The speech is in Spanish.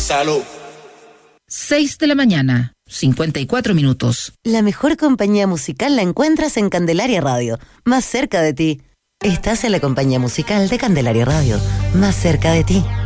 Salud. 6 de la mañana, 54 minutos. La mejor compañía musical la encuentras en Candelaria Radio, más cerca de ti. Estás en la compañía musical de Candelaria Radio, más cerca de ti.